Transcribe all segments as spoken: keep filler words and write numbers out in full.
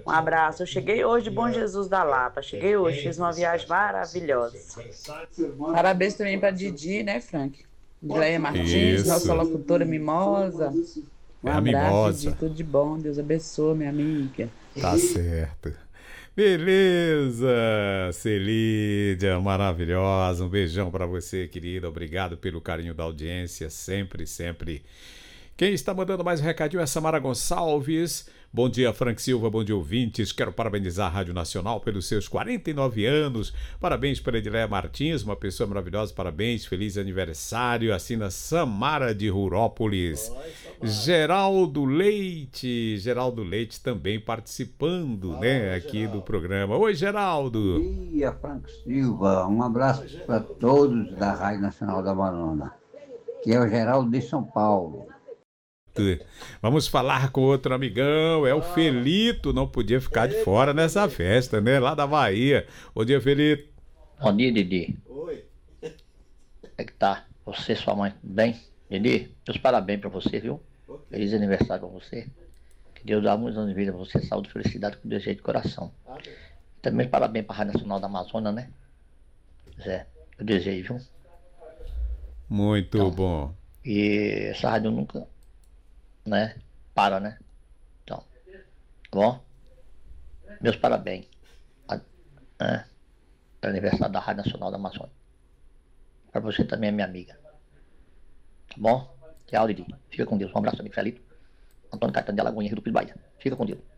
Um abraço. Eu cheguei hoje de Bom Jesus da Lapa. Cheguei hoje, fiz uma viagem maravilhosa. Parabéns também para Didi, né, Frank? Dileia Martins, Isso. nossa locutora mimosa. Um É a abraço, mimosa. Didi, tudo de bom. Deus abençoe, minha amiga. Tá certo. Beleza, Celídia, maravilhosa. Um beijão para você, querida. Obrigado pelo carinho da audiência, sempre, sempre. Quem está mandando mais um recadinho é Samara Gonçalves. Bom dia, Frank Silva, bom dia, ouvintes. Quero parabenizar a Rádio Nacional pelos seus quarenta e nove anos. Parabéns para Edileia Martins, uma pessoa maravilhosa. Parabéns, feliz aniversário. Assina Samara de Rurópolis. Oi, Geraldo Leite. Geraldo Leite também participando, ah, né, aqui Geraldo. do programa. Oi, Geraldo. Bom dia, Frank Silva. Um abraço para todos da Rádio Nacional da Amazônia, que é o Geraldo de São Paulo. Vamos falar com outro amigão, é o Felito, não podia ficar de fora nessa festa, né? Lá da Bahia. Bom dia, Felito. Bom dia, Didi. Oi. Como é que tá? Você e sua mãe, bem? Didi, meus parabéns pra você, viu? Okay. Feliz aniversário pra você. Que Deus dá muitos anos de vida pra você, saúde e felicidade com desejo de coração. Ah, também parabéns pra Rádio Nacional da Amazônia, né? Zé, eu desejo, viu? Muito então, bom. E essa rádio nunca... né? Para, né? Então, tá bom? Meus parabéns. Né? Para o aniversário da Rádio Nacional da Amazônia. Para você também é minha amiga. Tá bom? Tchau, Didi. Fica com Deus. Um abraço, amigo Felito. Antônio Caetano de Alagoinha, Rio do Pires, Bahia. Fica com Deus.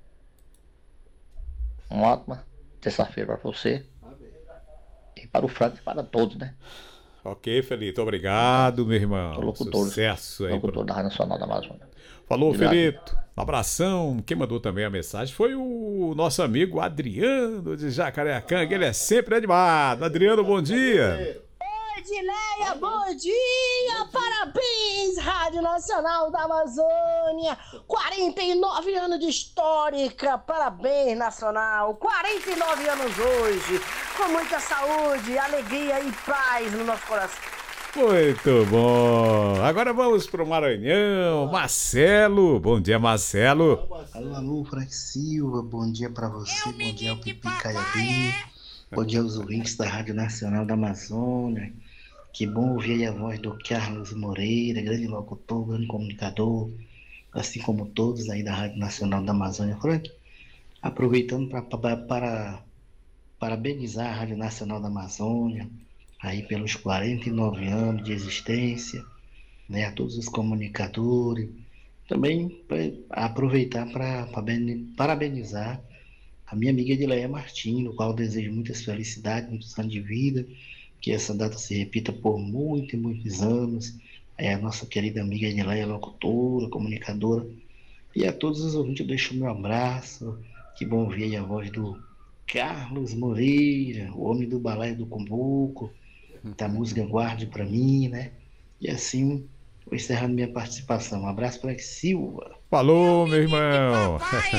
Uma ótima terça-feira para você. E para o Frank e para todos, né? Ok, Felito. Obrigado, meu irmão. O locutor, Sucesso aí. Locutor pra... da Rádio Nacional da Amazônia. Falou, Felito. Um abração. Quem mandou também a mensagem foi o nosso amigo Adriano de Jacareacanga. Ele é sempre animado. Adriano, bom dia. Oi, Dileia, bom dia. Parabéns, Rádio Nacional da Amazônia. quarenta e nove anos de histórica. Parabéns, Nacional. quarenta e nove anos hoje. Com muita saúde, alegria e paz no nosso coração. Muito bom. Agora vamos para o Maranhão. Marcelo. Bom dia, Marcelo. Alô, alô, Frank Silva. Bom dia para você. Bom dia ao Pipi Caiabi. Bom dia aos ouvintes da Rádio Nacional da Amazônia. Que bom ouvir a voz do Carlos Moreira, grande locutor, grande comunicador, assim como todos aí da Rádio Nacional da Amazônia. Frank, aproveitando para para parabenizar a Rádio Nacional da Amazônia aí pelos quarenta e nove anos de existência, né, a todos os comunicadores. Também aproveitar para parabenizar a minha amiga Edileia Martins, no qual eu desejo muitas felicidades, muitos anos de vida, que essa data se repita por muitos e muitos anos. É a nossa querida amiga Edileia, locutora, comunicadora. E a todos os ouvintes eu deixo o meu abraço. Que bom ouvir a voz do Carlos Moreira, o homem do balaio do Cumbuco, da música Guarde Pra Mim, né? E assim, vou encerrando minha participação. Um abraço para Silva. Falou, meu irmão.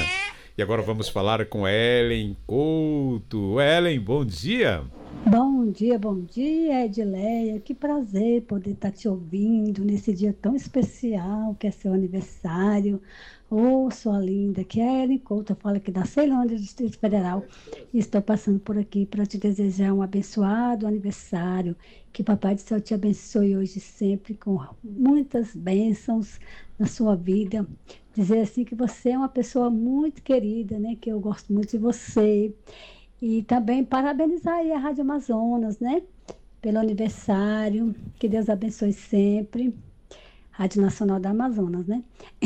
E agora vamos falar com Ellen Couto. Ellen, bom dia. Bom dia, bom dia, Edileia. Que prazer poder estar te ouvindo nesse dia tão especial que é seu aniversário. Ô, oh, sua linda, que é Ellen Couto, eu falo aqui da Ceilândia, do Distrito Federal. E estou passando por aqui para te desejar um abençoado aniversário. Que Papai do Céu te abençoe hoje e sempre com muitas bênçãos na sua vida. Dizer assim que você é uma pessoa muito querida, né? Que eu gosto muito de você. E também parabenizar aí a Rádio Amazonas, né? Pelo aniversário. Que Deus abençoe sempre. Rádio Nacional da Amazonas, né?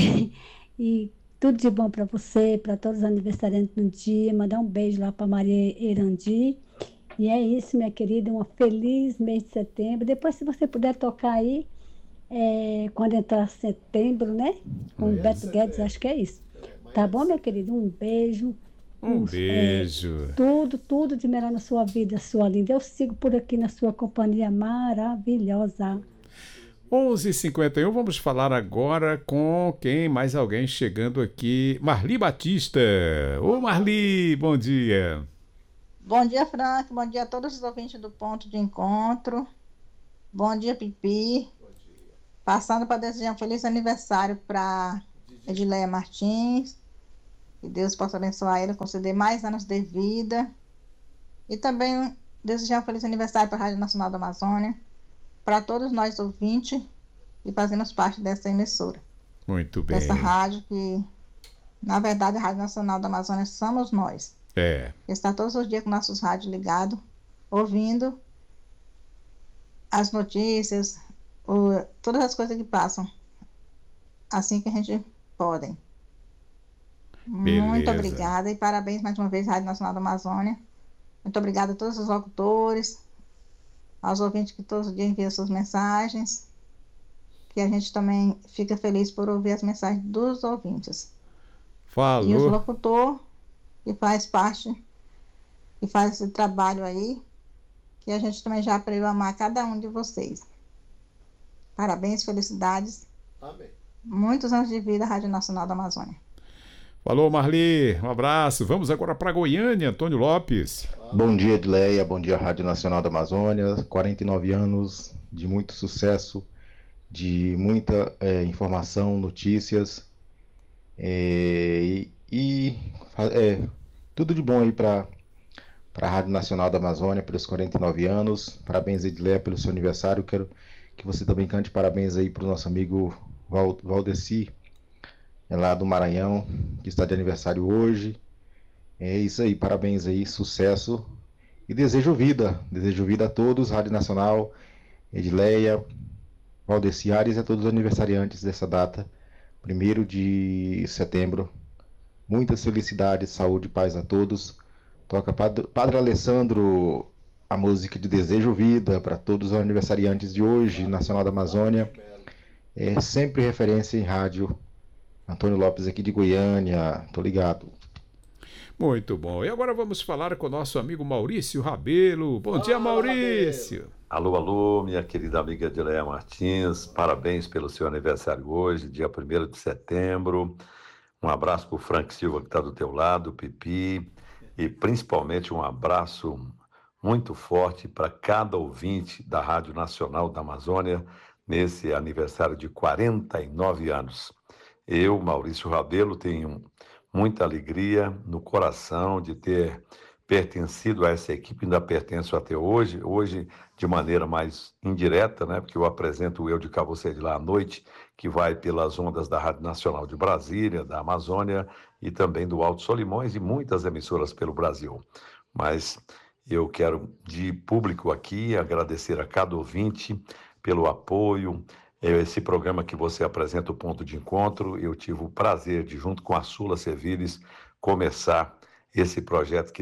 E tudo de bom para você, para todos os aniversariantes no dia. Mandar um beijo lá para Maria Erandi. E é isso, minha querida. Um feliz mês de setembro. Depois, se você puder tocar aí, é, quando entrar setembro, né? Com o Beto Guedes, acho que é isso. Tá bom, minha querida? Um beijo. Um uns, beijo. É, tudo, tudo de melhor na sua vida, sua linda. Eu sigo por aqui na sua companhia maravilhosa. onze e cinquenta e um, vamos falar agora com quem? Mais alguém chegando aqui. Marli Batista. Ô Marli, bom dia. Bom dia, Frank. Bom dia a todos os ouvintes do Ponto de Encontro. Bom dia, Pipi. Bom dia. Passando para desejar um feliz aniversário para Edileia Martins Que Deus possa abençoar ele, conceder mais anos de vida. E também desejar um feliz aniversário para a Rádio Nacional da Amazônia, para todos nós ouvintes que fazemos parte dessa emissora. Muito bem. Dessa rádio que, na verdade, a Rádio Nacional da Amazônia somos nós. É. Está todos os dias com nossos rádios ligados, ouvindo as notícias, o, todas as coisas que passam, assim que a gente pode. Beleza. Muito obrigada e parabéns mais uma vez, Rádio Nacional da Amazônia. Muito obrigada a todos os locutores, aos ouvintes que todos os dias enviam suas mensagens, que a gente também fica feliz por ouvir as mensagens dos ouvintes. Falou. E os locutores, que faz parte, que faz esse trabalho aí, que a gente também já aprendeu a amar cada um de vocês. Parabéns, felicidades. Amém. Muitos anos de vida, Rádio Nacional da Amazônia. Falou, Marli. Um abraço. Vamos agora para Goiânia, Antônio Lopes. Bom dia, Edleia. Bom dia, Rádio Nacional da Amazônia. quarenta e nove anos de muito sucesso, de muita é, informação, notícias é, e, e é, tudo de bom aí para a Rádio Nacional da Amazônia pelos quarenta e nove anos. Parabéns, Edleia, pelo seu aniversário. Quero que você também cante parabéns aí para o nosso amigo Val, Valdeci, é lá do Maranhão, que está de aniversário hoje. É isso aí, parabéns aí, sucesso e desejo vida, desejo vida a todos, Rádio Nacional, Edleia, Valdeci Ares e a todos os aniversariantes dessa data, primeiro de setembro. Muitas felicidades, saúde e paz a todos. Toca Padre, Padre Alessandro, a música de Desejo Vida para todos os aniversariantes de hoje, Nacional da Amazônia. É sempre referência em rádio. Antônio Lopes aqui de Goiânia, tô ligado. Muito bom. E agora vamos falar com o nosso amigo Maurício Rabelo. Bom dia, Maurício. Alô, alô, minha querida amiga Edileia Martins. Parabéns pelo seu aniversário hoje, dia primeiro de setembro. Um abraço para o Frank Silva, que está do teu lado, Pipi. E principalmente um abraço muito forte para cada ouvinte da Rádio Nacional da Amazônia nesse aniversário de quarenta e nove anos. Eu, Maurício Rabelo, tenho muita alegria no coração de ter pertencido a essa equipe, ainda pertenço até hoje, hoje de maneira mais indireta, né, porque eu apresento o Eu de Cá Você de Lá à noite, que vai pelas ondas da Rádio Nacional de Brasília, da Amazônia e também do Alto Solimões e muitas emissoras pelo Brasil. Mas eu quero, de público aqui, agradecer a cada ouvinte pelo apoio. Esse programa que você apresenta, o Ponto de Encontro, eu tive o prazer de, junto com a Sula Seviles, começar esse projeto que